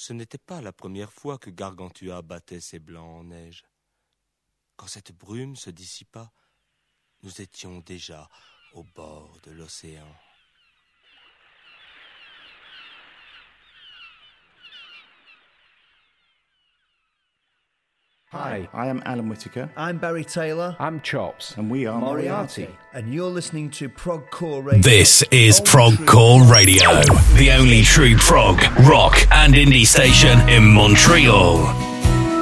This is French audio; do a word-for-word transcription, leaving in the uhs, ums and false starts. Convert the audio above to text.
ce n'était pas la première fois que Gargantua battait ses blancs en neige. Quand cette brume se dissipa, nous étions déjà au bord de l'océan. Hi, I am Alan Whitaker. I'm Barry Taylor. I'm Chops. And we are Moriarty. Moriarty. And you're listening to Progcore Radio. This is Progcore Radio, the only true prog, rock and indie station in Montreal.